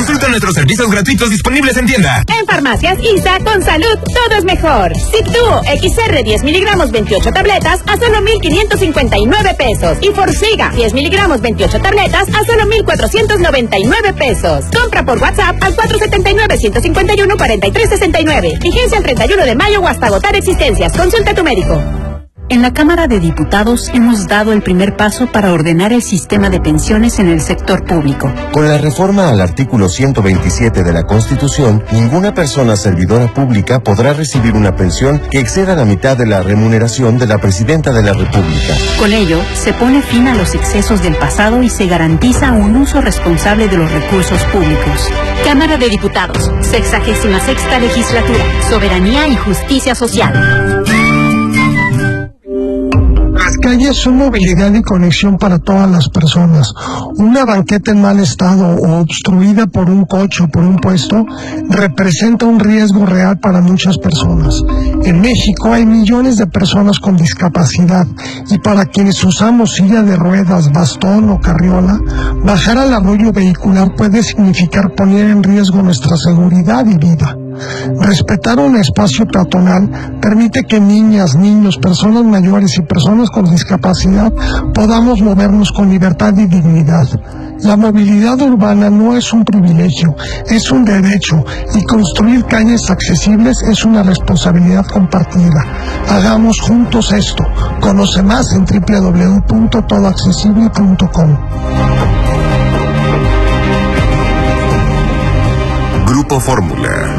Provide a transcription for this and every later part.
Consulta nuestros servicios gratuitos disponibles en tienda. En Farmacias ISA, con salud, todo es mejor. Cipduo XR 10 miligramos 28 tabletas a solo 1,559 pesos. Y Forxiga 10 miligramos 28 tabletas a solo 1,499 pesos. Compra por WhatsApp al 479-151-4369. Vigencia el 31 de mayo o hasta agotar existencias. Consulta a tu médico. En la Cámara de Diputados hemos dado el primer paso para ordenar el sistema de pensiones en el sector público. Con la reforma al artículo 127 de la Constitución, ninguna persona servidora pública podrá recibir una pensión que exceda la mitad de la remuneración de la Presidenta de la República. Con ello, se pone fin a los excesos del pasado y se garantiza un uso responsable de los recursos públicos. Cámara de Diputados, 66ª Legislatura, Soberanía y Justicia Social. Las calles son movilidad y conexión para todas las personas. Una banqueta en mal estado o obstruida por un coche o por un puesto representa un riesgo real para muchas personas. En México hay millones de personas con discapacidad y para quienes usamos silla de ruedas, bastón o carriola, bajar al arroyo vehicular puede significar poner en riesgo nuestra seguridad y vida. Respetar un espacio peatonal permite que niñas, niños, personas mayores y personas con discapacidad podamos movernos con libertad y dignidad. La movilidad urbana no es un privilegio, es un derecho y construir calles accesibles es una responsabilidad compartida. Hagamos juntos esto. Conoce más en www.todoaccesible.com. Grupo Fórmula.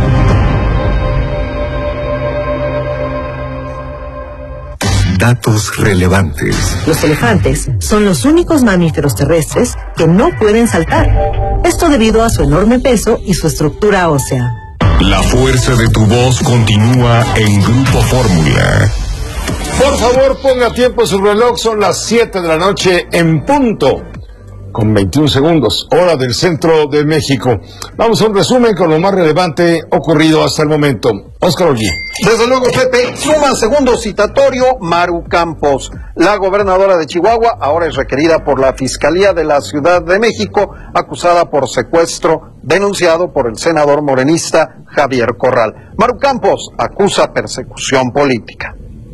Datos relevantes. Los elefantes son los únicos mamíferos terrestres que no pueden saltar. Esto debido a su enorme peso y su estructura ósea. La fuerza de tu voz continúa en Grupo Fórmula. Por favor, ponga tiempo en su reloj. Son las 7 de la noche en punto, con 21 segundos, hora del centro de México. Vamos a un resumen con lo más relevante ocurrido hasta el momento. Óscar Olguín. Desde luego, Pepe, suma segundo citatorio Maru Campos. La gobernadora de Chihuahua ahora es requerida por la Fiscalía de la Ciudad de México, acusada por secuestro denunciado por el senador morenista Javier Corral. Maru Campos acusa persecución política.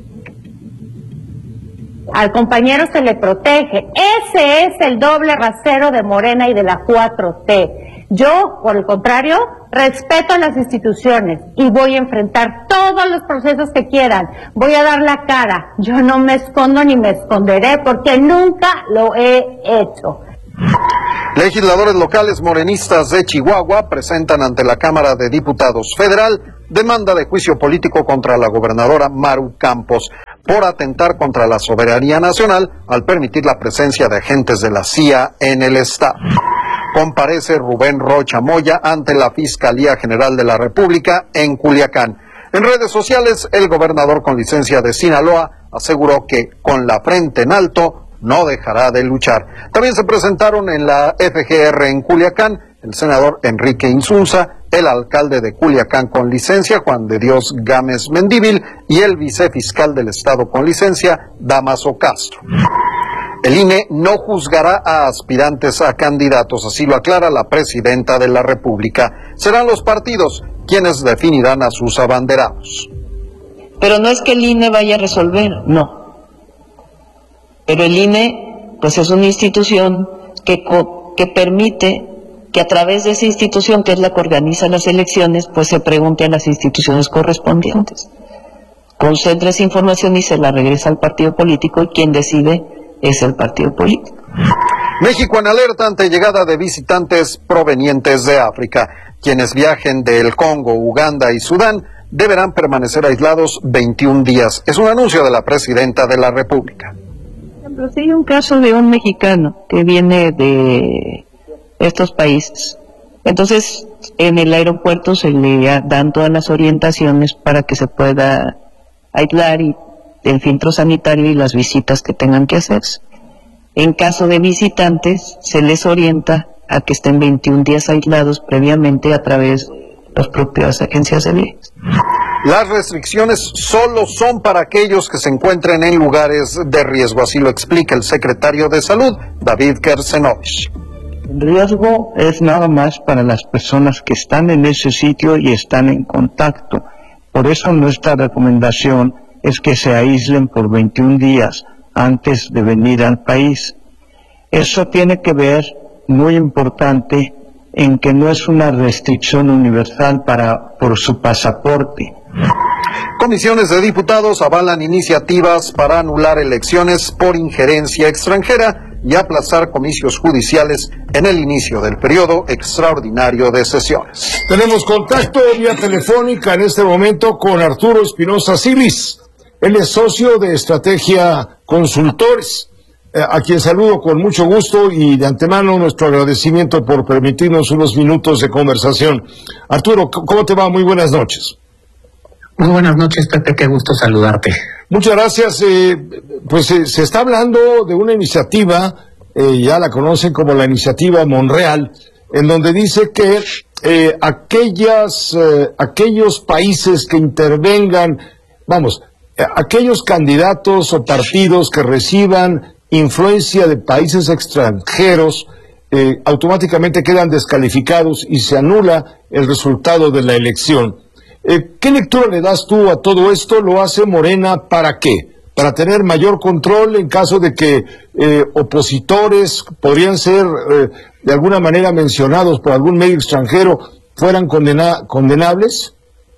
Al compañero se le protege. Ese es el doble rasero de Morena y de la 4T. Yo, por el contrario, respeto a las instituciones y voy a enfrentar todos los procesos que quieran. Voy a dar la cara. Yo no me escondo ni me esconderé porque nunca lo he hecho. Legisladores locales morenistas de Chihuahua presentan ante la Cámara de Diputados Federal demanda de juicio político contra la gobernadora Maru Campos por atentar contra la soberanía nacional al permitir la presencia de agentes de la CIA en el estado. Comparece Rubén Rocha Moya ante la Fiscalía General de la República en Culiacán. En redes sociales, el gobernador con licencia de Sinaloa aseguró que con la frente en alto no dejará de luchar. También se presentaron en la FGR en Culiacán el senador Enrique Insunza, el alcalde de Culiacán con licencia, Juan de Dios Gámez Mendívil, y el vicefiscal del estado con licencia, Damaso Castro. El INE no juzgará a aspirantes a candidatos, así lo aclara la presidenta de la República. Serán los partidos quienes definirán a sus abanderados. Pero no es que el INE vaya a resolver, no. Pero el INE, pues es una institución que permite que a través de esa institución, que es la que organiza las elecciones, pues se pregunte a las instituciones correspondientes. Concentra esa información y se la regresa al partido político y quien decide es el partido político. México en alerta ante llegada de visitantes provenientes de África. Quienes viajen del Congo, Uganda y Sudán deberán permanecer aislados 21 días. Es un anuncio de la presidenta de la República. Por ejemplo, si hay un caso de un mexicano que viene de estos países, entonces en el aeropuerto se le dan todas las orientaciones para que se pueda aislar y el filtro sanitario y las visitas que tengan que hacerse. En caso de visitantes, se les orienta a que estén 21 días aislados previamente a través de las propias agencias de viajes. Las restricciones solo son para aquellos que se encuentren en lugares de riesgo, así lo explica el secretario de Salud, David Kersenovich. El riesgo es nada más para las personas que están en ese sitio y están en contacto. Por eso nuestra recomendación es que se aíslen por 21 días antes de venir al país. Eso tiene que ver, muy importante, en que no es una restricción universal por su pasaporte. Comisiones de diputados avalan iniciativas para anular elecciones por injerencia extranjera y aplazar comicios judiciales en el inicio del periodo extraordinario de sesiones. Tenemos contacto vía telefónica en este momento con Arturo Espinosa Silis. Él es socio de Estrategia Consultores, a quien saludo con mucho gusto y de antemano nuestro agradecimiento por permitirnos unos minutos de conversación. Arturo, ¿cómo te va? Muy buenas noches. Muy buenas noches, Pepe, qué gusto saludarte. Muchas gracias. Se está hablando de una iniciativa, ya la conocen como la iniciativa Monreal, en donde dice que aquellos países que intervengan, aquellos candidatos o partidos que reciban influencia de países extranjeros, automáticamente quedan descalificados y se anula el resultado de la elección. ¿Qué lectura le das tú a todo esto? ¿Lo hace Morena para qué? ¿Para tener mayor control en caso de que opositores podrían ser de alguna manera mencionados por algún medio extranjero fueran condenables?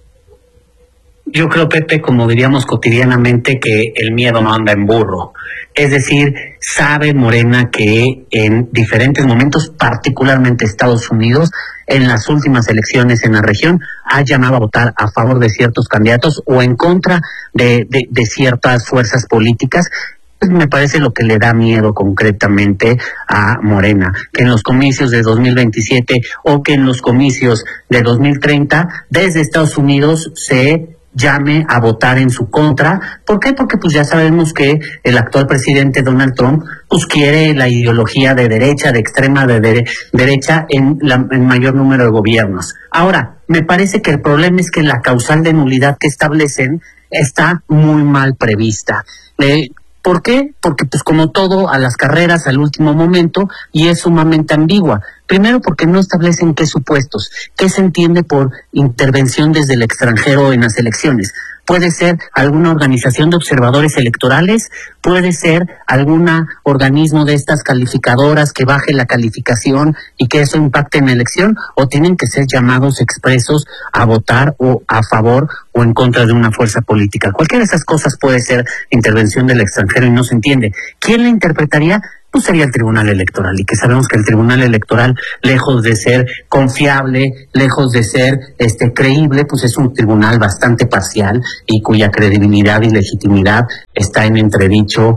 Yo creo, Pepe, como diríamos cotidianamente, que el miedo no anda en burro. Es decir, sabe Morena que en diferentes momentos, particularmente Estados Unidos, en las últimas elecciones en la región, ha llamado a votar a favor de ciertos candidatos o en contra de ciertas fuerzas políticas. Me parece lo que le da miedo concretamente a Morena, que en los comicios de 2027 o que en los comicios de 2030, desde Estados Unidos se llame a votar en su contra. ¿Por qué? Porque pues ya sabemos que el actual presidente Donald Trump pues quiere la ideología de derecha, de extrema derecha en mayor número de gobiernos. Ahora, me parece que el problema es que la causal de nulidad que establecen está muy mal prevista. ¿Por qué? Porque pues como todo, a las carreras al último momento, y es sumamente ambigua. Primero porque no establecen qué supuestos, qué se entiende por intervención desde el extranjero en las elecciones. Puede ser alguna organización de observadores electorales, puede ser algún organismo de estas calificadoras que baje la calificación y que eso impacte en la elección, o tienen que ser llamados expresos a votar o a favor o en contra de una fuerza política. Cualquiera de esas cosas puede ser intervención del extranjero y no se entiende. ¿Quién la interpretaría? Pues sería el Tribunal Electoral, y que sabemos que el Tribunal Electoral, lejos de ser confiable, lejos de ser creíble, pues es un tribunal bastante parcial y cuya credibilidad y legitimidad está en entredicho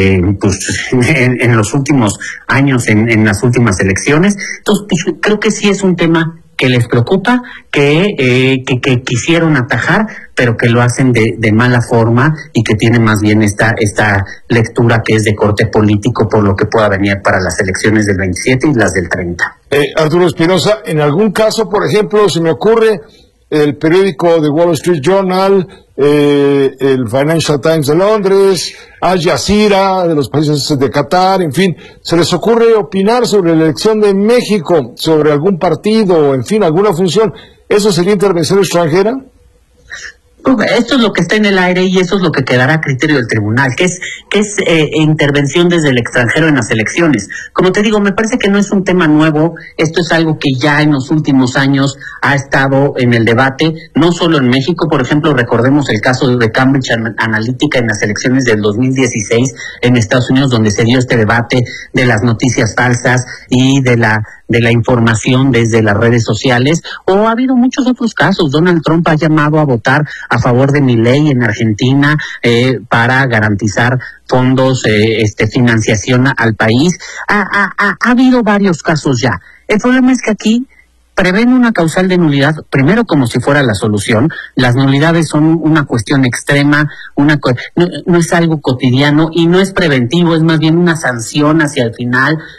en los últimos años, en las últimas elecciones. Entonces, pues, creo que sí es un tema que les preocupa, que quisieron atajar, pero que lo hacen de mala forma y que tiene más bien esta lectura que es de corte político por lo que pueda venir para las elecciones del 27 y las del 30. Arturo Espinosa, en algún caso, por ejemplo, se me ocurre el periódico The Wall Street Journal, el Financial Times de Londres, Al Jazeera de los países de Qatar, en fin, ¿se les ocurre opinar sobre la elección de México, sobre algún partido, en fin, alguna función? ¿Eso sería intervención extranjera? Esto es lo que está en el aire y eso es lo que quedará a criterio del tribunal, que es intervención desde el extranjero en las elecciones. Como te digo, me parece que no es un tema nuevo, esto es algo que ya en los últimos años ha estado en el debate, no solo en México. Por ejemplo, recordemos el caso de Cambridge Analytica en las elecciones del 2016 en Estados Unidos, donde se dio este debate de las noticias falsas y de la información desde las redes sociales, o ha habido muchos otros casos. Donald Trump ha llamado a votar a favor de Milei en Argentina para garantizar fondos, financiación al país. Ha habido varios casos ya. El problema es que aquí prevén una causal de nulidad, primero como si fuera la solución. Las nulidades son una cuestión extrema, no es algo cotidiano y no es preventivo, es más bien una sanción hacia el final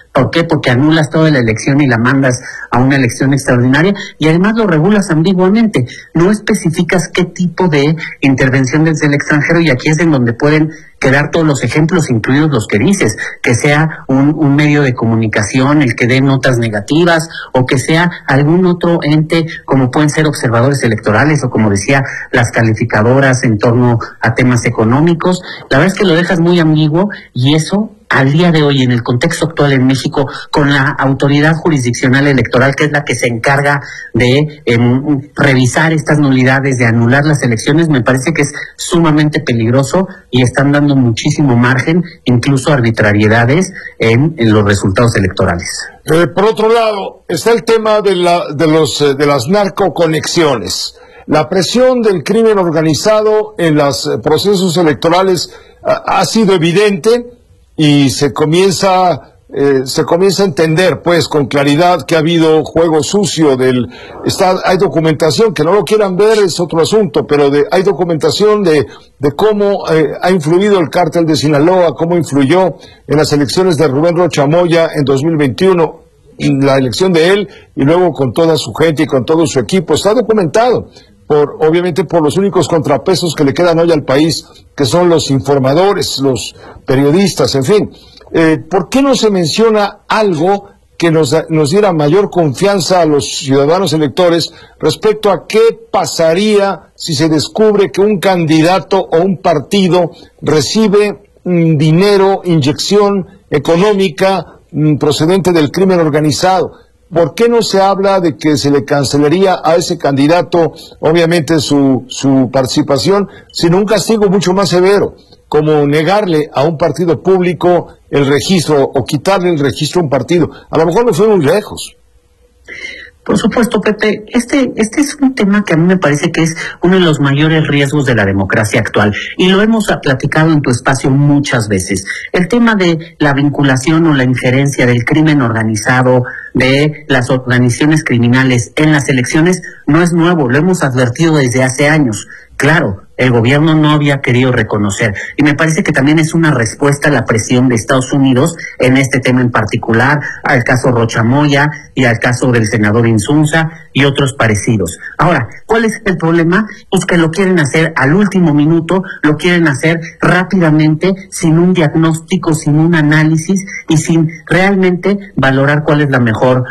¿Por qué? Porque anulas toda la elección y la mandas a una elección extraordinaria y además lo regulas ambiguamente. No especificas qué tipo de intervención desde el extranjero y aquí es en donde pueden quedar todos los ejemplos, incluidos los que dices, que sea un medio de comunicación el que dé notas negativas o que sea algún otro ente como pueden ser observadores electorales o como decía las calificadoras en torno a temas económicos. La verdad es que lo dejas muy ambiguo y eso al día de hoy, en el contexto actual en México, con la autoridad jurisdiccional electoral, que es la que se encarga de revisar estas nulidades, de anular las elecciones, me parece que es sumamente peligroso y están dando muchísimo margen, incluso arbitrariedades en los resultados electorales. Por otro lado, está el tema de las narcoconexiones. La presión del crimen organizado en los procesos electorales ha sido evidente. Y se comienza a entender, pues, con claridad que ha habido juego sucio hay documentación, que no lo quieran ver es otro asunto, pero hay documentación de cómo ha influido el cártel de Sinaloa, cómo influyó en las elecciones de Rubén Rocha Moya en 2021, la elección de él, y luego con toda su gente y con todo su equipo. Está documentado. Obviamente por los únicos contrapesos que le quedan hoy al país, que son los informadores, los periodistas, en fin. ¿Por qué no se menciona algo que nos diera mayor confianza a los ciudadanos electores respecto a qué pasaría si se descubre que un candidato o un partido recibe dinero, inyección económica procedente del crimen organizado? ¿Por qué no se habla de que se le cancelaría a ese candidato, obviamente, su participación, sino un castigo mucho más severo, como negarle a un partido público el registro o quitarle el registro a un partido? A lo mejor no fue muy lejos. Por supuesto, Pepe, este es un tema que a mí me parece que es uno de los mayores riesgos de la democracia actual y lo hemos platicado en tu espacio muchas veces. El tema de la vinculación o la injerencia del crimen organizado, de las organizaciones criminales en las elecciones no es nuevo, lo hemos advertido desde hace años. Claro, el gobierno no había querido reconocer. Y me parece que también es una respuesta a la presión de Estados Unidos en este tema en particular, al caso Rocha Moya y al caso del senador Insunza y otros parecidos. Ahora, ¿cuál es el problema? Pues que lo quieren hacer al último minuto, lo quieren hacer rápidamente, sin un diagnóstico, sin un análisis y sin realmente valorar cuál es la mejor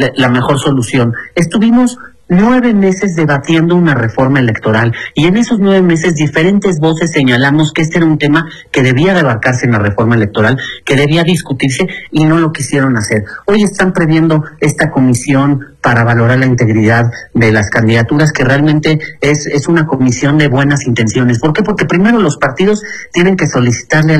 solución. Estuvimos 9 meses debatiendo una reforma electoral y en esos 9 meses diferentes voces señalamos que este era un tema que debía de abarcarse en la reforma electoral, que debía discutirse y no lo quisieron hacer. Hoy están previendo esta comisión para valorar la integridad de las candidaturas, que realmente es una comisión de buenas intenciones. ¿Por qué? Porque primero los partidos tienen que solicitarle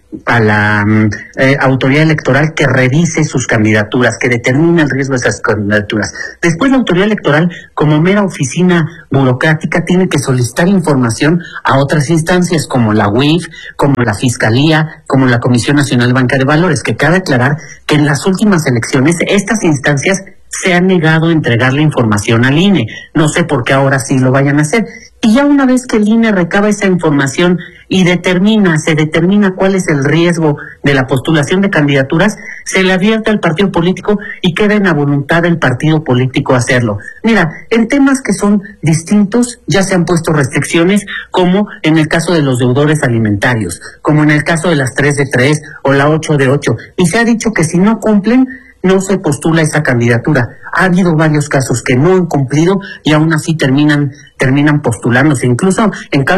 a la autoridad electoral que revise sus candidaturas, que determine el riesgo de esas candidaturas. Después la autoridad electoral, como mera oficina burocrática, tiene que solicitar información a otras instancias como la UIF, como la Fiscalía, como la Comisión Nacional de Banca de Valores, que cabe aclarar que en las últimas elecciones estas instancias se han negado a entregarle información al INE. No sé por qué ahora sí lo vayan a hacer. Y ya una vez que el INE recaba esa información y se determina cuál es el riesgo de la postulación de candidaturas, se le advierte al partido político y queda en la voluntad del partido político hacerlo. Mira, en temas que son distintos ya se han puesto restricciones, como en el caso de los deudores alimentarios, como en el caso de las 3 de 3 o la 8 de 8, y se ha dicho que si no cumplen, no se postula esa candidatura. Ha habido varios casos que no han cumplido y aún así terminan postulándose, incluso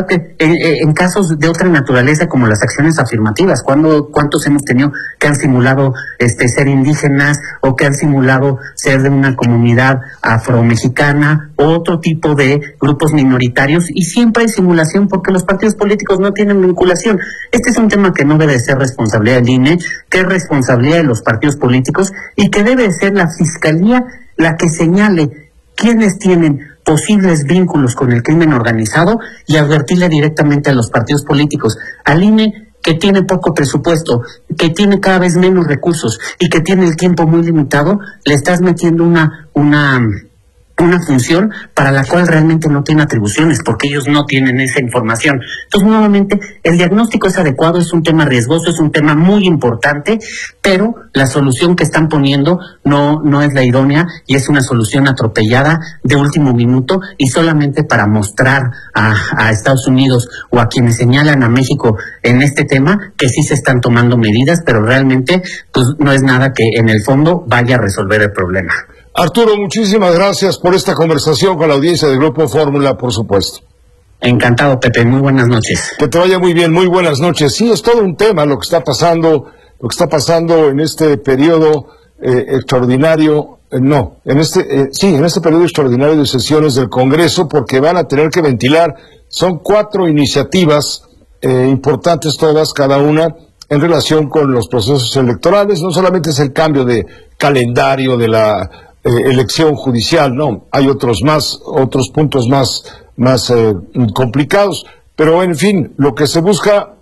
en casos de otra naturaleza como las acciones afirmativas. ¿Cuántos hemos tenido que han simulado ser indígenas o que han simulado ser de una comunidad afromexicana o otro tipo de grupos minoritarios? Y siempre hay simulación porque los partidos políticos no tienen vinculación. Este es un tema que no debe ser responsabilidad del INE, que es responsabilidad de los partidos políticos y que debe ser la Fiscalía la que señale quiénes tienen posibles vínculos con el crimen organizado y advertirle directamente a los partidos políticos. Al INE, que tiene poco presupuesto, que tiene cada vez menos recursos y que tiene el tiempo muy limitado, le estás metiendo una una función para la cual realmente no tiene atribuciones, porque ellos no tienen esa información. Entonces, nuevamente, el diagnóstico es adecuado, es un tema riesgoso, es un tema muy importante, pero la solución que están poniendo no es la idónea y es una solución atropellada de último minuto y solamente para mostrar a Estados Unidos o a quienes señalan a México en este tema que sí se están tomando medidas, pero realmente pues no es nada que en el fondo vaya a resolver el problema. Arturo, muchísimas gracias por esta conversación con la audiencia del Grupo Fórmula, por supuesto. Encantado, Pepe, muy buenas noches. Que te vaya muy bien, muy buenas noches. Sí, es todo un tema lo que está pasando en este periodo extraordinario, en este periodo extraordinario de sesiones del Congreso, porque van a tener que ventilar, son 4 iniciativas importantes todas, cada una, en relación con los procesos electorales. No solamente es el cambio de calendario de la elección judicial, no, hay otros puntos más complicados, pero en fin, lo que se busca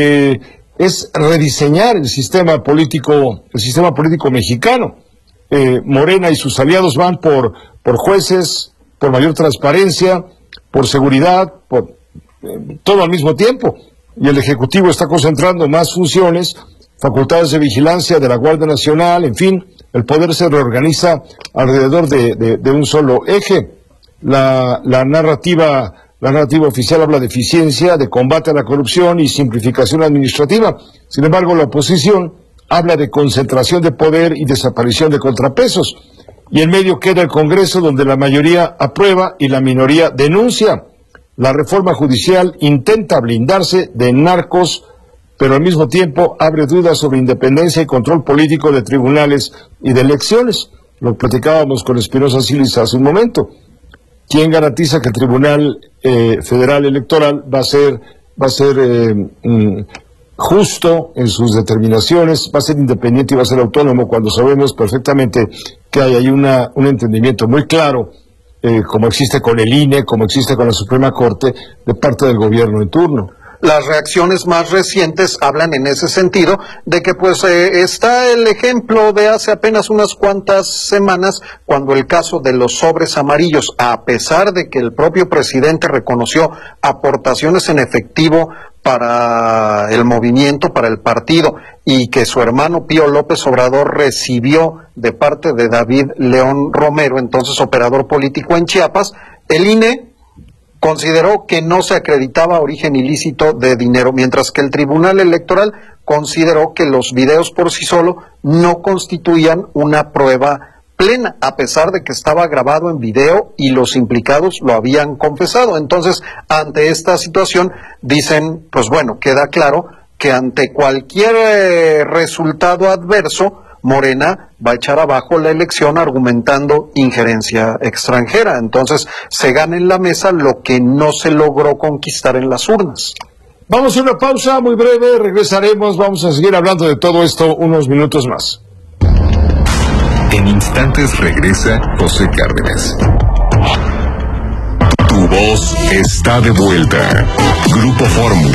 es rediseñar el sistema político mexicano. Morena y sus aliados van por jueces, por mayor transparencia, por seguridad, por todo al mismo tiempo, y el Ejecutivo está concentrando más funciones, facultades de vigilancia de la Guardia Nacional, en fin, el poder se reorganiza alrededor de un solo eje. La narrativa oficial habla de eficiencia, de combate a la corrupción y simplificación administrativa. Sin embargo, la oposición habla de concentración de poder y desaparición de contrapesos. Y en medio queda el Congreso, donde la mayoría aprueba y la minoría denuncia. La reforma judicial intenta blindarse de narcos, pero al mismo tiempo abre dudas sobre independencia y control político de tribunales y de elecciones. Lo platicábamos con Espinosa Silis hace un momento. ¿Quién garantiza que el Tribunal Federal Electoral va a ser justo en sus determinaciones, va a ser independiente y va a ser autónomo, cuando sabemos perfectamente que hay ahí un entendimiento muy claro, como existe con el INE, como existe con la Suprema Corte, de parte del gobierno en turno? Las reacciones más recientes hablan en ese sentido de que está el ejemplo de hace apenas unas cuantas semanas, cuando el caso de los sobres amarillos, a pesar de que el propio presidente reconoció aportaciones en efectivo para el movimiento, para el partido, y que su hermano Pío López Obrador recibió de parte de David León Romero, entonces operador político en Chiapas, el INE consideró que no se acreditaba origen ilícito de dinero, mientras que el Tribunal Electoral consideró que los videos por sí solo no constituían una prueba plena, a pesar de que estaba grabado en video y los implicados lo habían confesado. Entonces, ante esta situación, dicen, pues bueno, queda claro que ante cualquier resultado adverso, Morena va a echar abajo la elección argumentando injerencia extranjera. Entonces se gana en la mesa lo que no se logró conquistar en las urnas. Vamos a una pausa muy breve, regresaremos, vamos a seguir hablando de todo esto unos minutos más. En instantes regresa José Cárdenas. Tu voz está de vuelta. Grupo Fórmula.